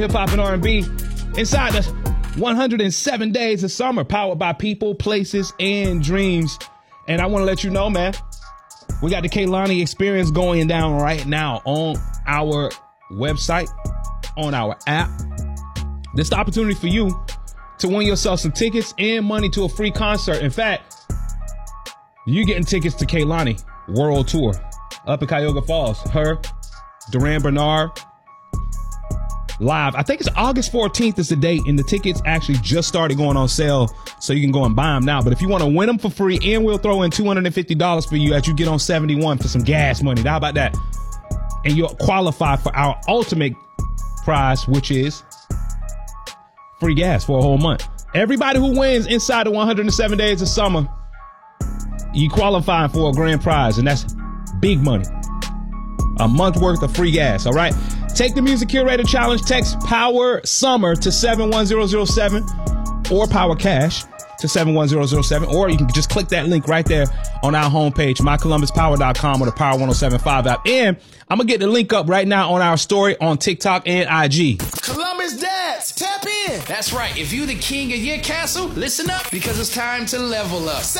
Hip hop and R&B inside the 107 days of summer, powered by people, places, and dreams. And I want to let you know, man, we got the Kehlani experience going down right now on our website, on our app. This is the opportunity for you to win yourself some tickets and money to a free concert. In fact, you getting tickets to Kehlani World Tour up in Cuyahoga Falls. Her, Duran Bernard, live. I think it's August 14th is the date, and the tickets actually just started going on sale, so you can go and buy them now. But if you want to win them for free, and we'll throw in $250 for you as you get on 71 for some gas money. How about that? And you'll qualify for our ultimate prize, which is free gas for a whole month. Everybody who wins inside the 107 days of summer, you qualify for a grand prize, and that's big money. A month worth of free gas, all right? Take the Music Curator Challenge. Text Power Summer to 71007 or Power Cash to 71007, or you can just click that link right there on our homepage, mycolumbuspower.com or the Power 107.5 app. And I'm going to get the link up right now on our story on TikTok and IG. Columbus Dads, tap in. That's right. If you the king of your castle, listen up, because it's time to level up.